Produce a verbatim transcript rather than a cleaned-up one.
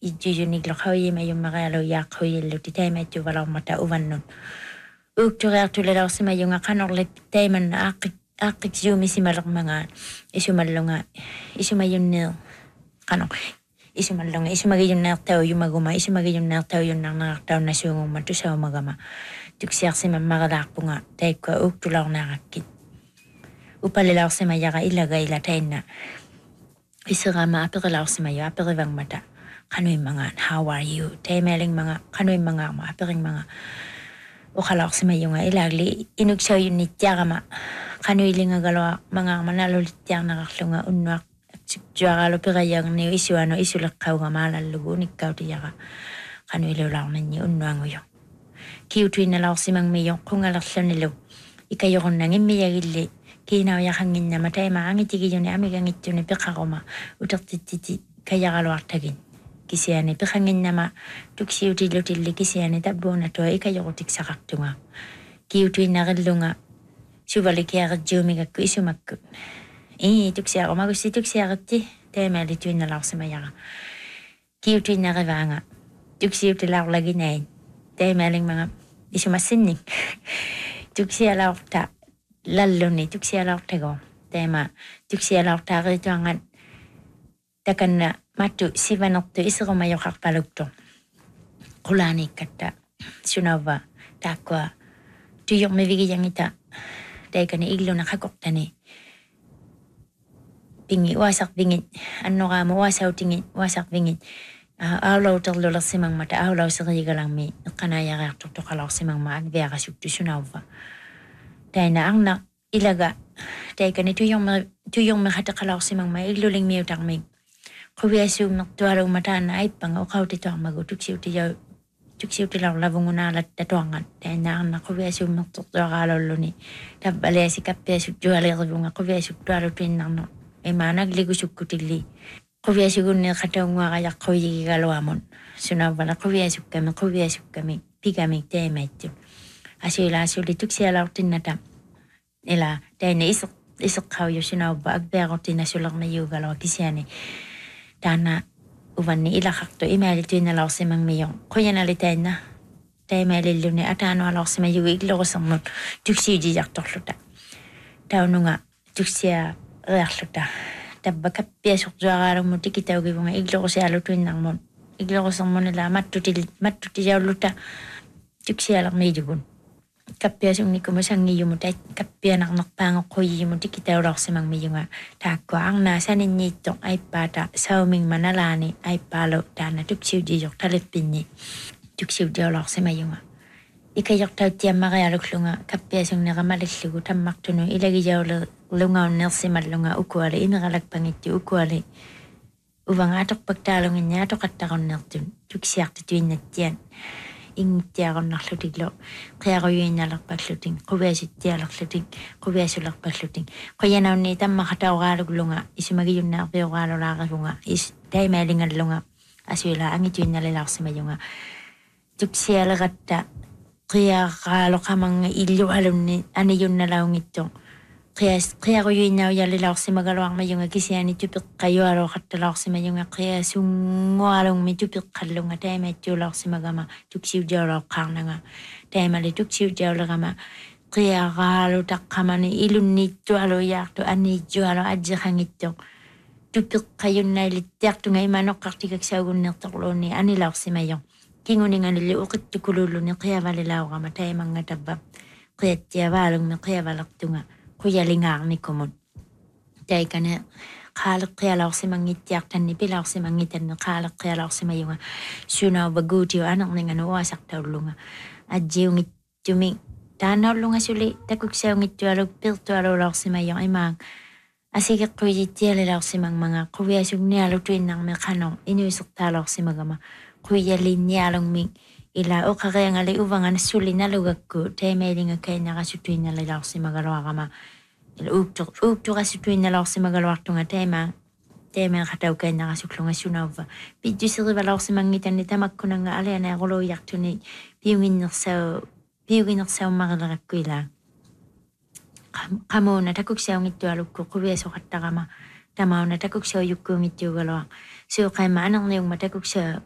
ijujuni glokhawi ma yung magalo yakhoy luti tema tu wala mata uvannon uktura tu la sima yung kanor le teman akik akik jumi simalak mga isumalunga isumayun nil kanok isumalunga isumagayun na tao yung maguma isumagayun na tao yung nang nakataw na sungong matu sa magama tuksiyak sima magadak po nga tayo ko uktulaw nakakit upalilaw sima yaka ilagay latay na isirama apirilaw sima yo apirivang mata kanoy mga how are you tayo meling mga kanoy mga ma apiring mga ukalaw sima yung nga ilagli inugsaw yun nitya kama kanoy linga galawa mga manalolit yang nakaklunga unwak juara pirayang ni isu ano isu lakaw nga malalugo nikaw tiyaka kanoy lulaw na niyo unwang uyo kiutuin na law simang miyong kung alaklo nilo ikayo kong nangin miyagili kinaw yakangin na matay maangit ikiyo ni amigang ito ni pikakoma utak tititi kaya kalawak tagin kisiyani pikangin na ma tuksi utilo tili kisiyani tabo na to ikayo ko tiksak tunga kiutuin na kalunga subalik kaya kadjumi kako isu makko eh tuksi ako magusti tuksi ako ti tema lituin na law simayaka kiutuin na kavanga tuksi utilaw lagi nain tema ling mga isu masinig tuksi alaw ta lalo ni tuksi alaw tago tema tuksi alaw ta rito angan takan na matu sivanok to isu kumayo kakpalugto kulani kata sunava takwa tuyok mevigi yang ita dahil ka ni iglo nakakokta ni pingi wasak bingit ano ka mo wasaw tingit wasak bingit uh, awlaw terlulak simang mata awlaw sa kaya lang mi kanaya kaktok to kalaw simang maagbiya ka sukto sunava dahil na ang na ilaga dahil ka ni tuyong tuyong makata kalaw simang ma iglo ling miyo takmig kuya siyong naktuwalaw mata na ay pang ukaw tito ang magutuk siyo tiyaw tuksiw tilaw labong unalat tatuangan dahil na ang nakuya siyong naktuwalaw ni tabalaya si kapya suktuwalay ribunga kuya suktuwalaw tuwin na no ay manag ligo sukutili kuya sigun ni kataw nga kaya kuya kikalawamon sunawala kuya sukami kuya sukami pigami tema ito asila asuli tuksiw law tinata nila dahil na isok isok kayo sunawba agbeya ko tinasulak na yugalaw kisiyani dana uvan ni ilakak to imali tuin na law simang miyong kuya nalitay na tayo malilo ni atano law simang yung iglo ko sa mon tuksiw jiyak tokluta tao nga tuksiya reakluta tabba kapya suktuakarang mo tikitaw gawin nga iglo ko siya lutuin ng mon iglo ko sa mon nila matutil matutiyaw luta tuksiya lang may dugun kapya sung ni kumasang niyo mo tayo kapya naknakpangok ko yung mo tikitaw law simang miyong nga takwa ang nasa ninyo ay pata sa uming manalani ay palo dana tuksiw jiyok talit pinyi tuksiw diyaw law simang miyong nga ikayok tayo tiyang makayalok lunga kapya sung nakamalisligo tamak tuno ilagi jaw lungaw nersi malunga ukuali inakalagpangit yu ukuali uvang atok pagtalongin niya atok katakon nertun tuksiyak tituin na tiyan ing tiyakon naklutiglo kaya ko yun nalakpagluting kuya si tiyalakluting kuya si lakpagluting kaya naw ni tam makataw kalog lunga isumagi yun na kayo kalog lakas lunga is tayo melingan lunga aswila ang ito yun nalilak si mayunga tuksiyalakata kaya kalog ka mga ilyo halong ni ano yun nalawang ito kaya kaya ko yun na yalilaw si magalawang mayunga kasi ani tupik kayo araw katalaw si mayunga kaya sungwalong may tupik kalong nga tayo may tulaw si magama tuksiw jaraw kang na nga tayo mali tuksiw jaraw nga kaya kalo tak kama ni ilun nito alo yak to ani jo alo adja kang ito tupik kayo na ilitiak to nga imanok kaktikak sa agun ng taklo ni anilaw si mayung kinguning anili ukit tukululo ni kaya valilaw ka matay mga tabab kaya tiya valong na kaya valak to nga kuya lingang ni kumod. Dahil ka na kalak kaya law si mangit yak tan ni pilaw si mangitan na kalak kaya law si mayunga sunaw baguti o anak ni nga wasak daw lunga. Adji yung itumi tanaw lunga suli takuk siya yung itualog pilto alo law si mayung ay mang asikak kuya tiyali law si mang mga kuya siyong niyalo tuin ng mekanong inuisok talaw si magama kuya linyalong ming ila o kakaya nga liuvangan suli na lugag ko tayo may nga kaya nakasutuin na lalaw si magalawa ka ma ila ukto ukto kasutuin na lalaw si magalawa to nga tayo ma tayo may kataw kaya nakasuklo nga sunava bidyo si ribalaw si mangitan ni tamak ko na nga alaya na kulo yak to ni piyungin naksaw piyungin naksaw makalagak ko ila kamo na takuk siya ng ito alog ko kuya so kata ka ma tamaw na takuk siya yuk ko ng ito galawa so kaya maanak na yung matakuk siya